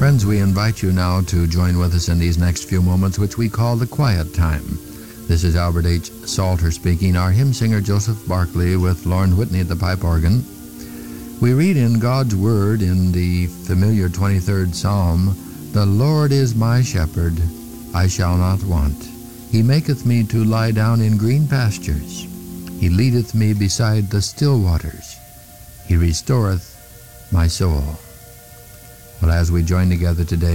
Friends, we invite you now to join with us in these next few moments, which we call the quiet time. This is Albert H. Salter speaking, our hymn singer Joseph Barclay with Lauren Whitney at the pipe organ. We read in God's Word in the familiar 23rd Psalm, "The Lord is my shepherd, I shall not want. He maketh me to lie down in green pastures. He leadeth me beside the still waters. He restoreth my soul." Well, as we join together today,